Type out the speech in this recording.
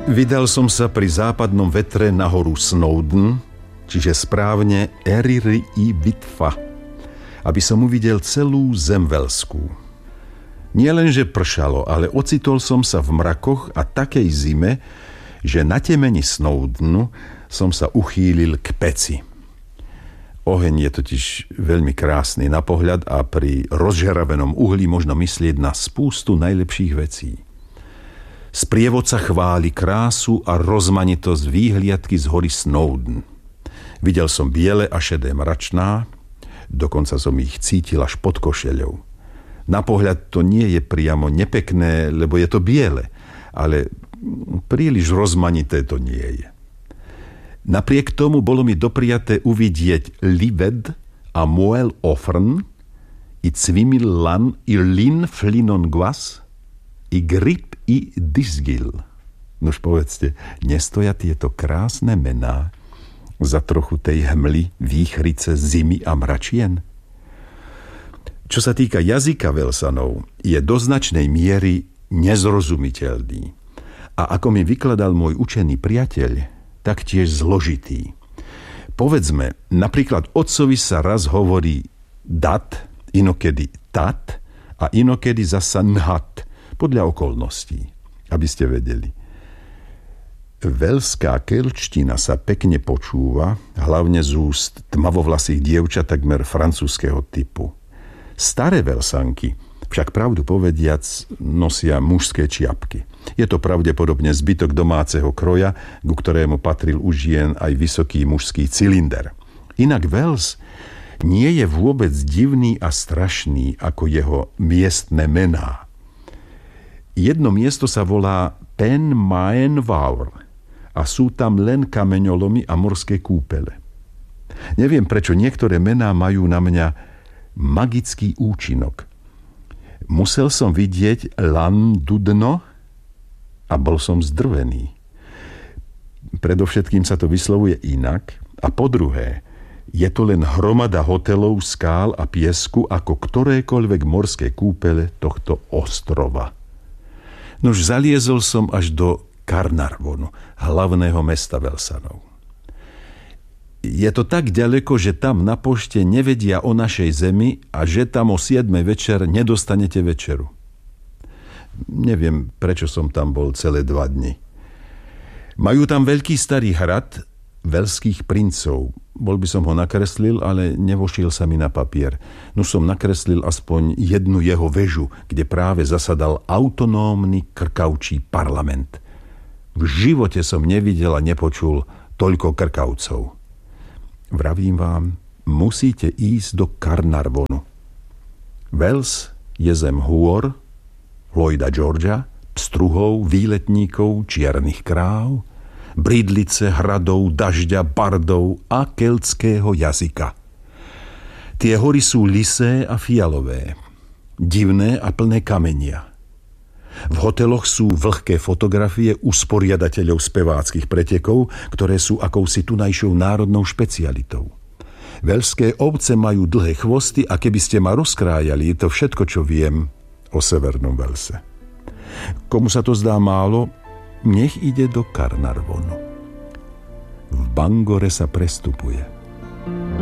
Vydal som sa pri západnom vetre na horu Snowdon, čiže správne Eryri i Bitfa, aby som uvidel celú zem Velskú. Nie len, že pršalo, ale ocitol som sa v mrakoch a takej zime, že na temeni Snowdonu som sa uchýlil k peci. Oheň je totiž veľmi krásny na pohľad a pri rozžeravenom uhlí možno myslieť na spústu najlepších vecí. Sprievodca chváli krásu a rozmanitosť výhliadky z hory Snowdon. Videl som biele a šedé mračná, dokonca som ich cítil až pod košeľou. Na pohľad to nie je priamo nepekné, lebo je to biele, ale príliš rozmanité to nie je. Napriek tomu bolo mi dopriaté uvidieť Lived a Moel Offrn, i Cvimil Lan, i Lin Flinon Gwas, i Grip, i Disgil. Nož povedzte, nestoja tieto krásne mená za trochu tej hmly, výchrice, zimy a mračien? Čo sa týka jazyka Velsanov, je do značnej miery nezrozumiteľný. A ako mi vykladal môj učený priateľ, taktiež zložitý. Povedzme, napríklad otcovi sa raz hovorí dat, inokedy tat a inokedy zasa nhat, podľa okolností, aby ste vedeli. Velská keľčtina sa pekne počúva, hlavne z úst tmavovlasých dievčat takmer francúzskeho typu. Staré Velsanky však pravdu povediac nosia mužské čiapky. Je to pravdepodobne zbytok domáceho kroja, ku ktorému patril u žien aj vysoký mužský cylinder. Inak Wels nie je vôbec divný a strašný ako jeho miestne mená. Jedno miesto sa volá Pen Maen Vaur a sú tam len kameňolomy a morské kúpele. Neviem, prečo niektoré mená majú na mňa magický účinok. Musel som vidieť Lan Dudno a bol som zdrvený. Predovšetkým sa to vyslovuje inak a po druhé, je to len hromada hotelov, skál a piesku ako ktorékoľvek morské kúpele tohto ostrova. Nož zaliezol som až do Carnarvonu, hlavného mesta Velsanov. Je to tak ďaleko, že tam na pošte nevedia o našej zemi a že tam o 7 večer nedostanete večeru. Neviem, prečo som tam bol celé 2 dni. Majú tam veľký starý hrad velských princov. Bol by som ho nakreslil, ale nevošiel sa mi na papier. No som nakreslil aspoň jednu jeho väžu, kde práve zasadal autonómny krkavčí parlament. V živote som nevidel a nepočul toľko krkavcov. Vravím vám, musíte ísť do Carnarvonu. Wels je zem hôr, Lloyda Georgia, pstruhov, výletníkov, čiernych kráv, bridlice, hradov, dažďa, bardov a keltského jazyka. Tie hory sú lisé a fialové, divné a plné kamenia. V hoteloch sú vlhké fotografie usporiadateľov speváckych pretekov, ktoré sú akousi tunajšou národnou špecialitou. Velské ovce majú dlhé chvosty a keby ste ma rozkrájali, je to všetko, čo viem o severnom Velse. Komu sa to zdá málo, nech ide do Carnarvonu. V Bangore sa prestupuje.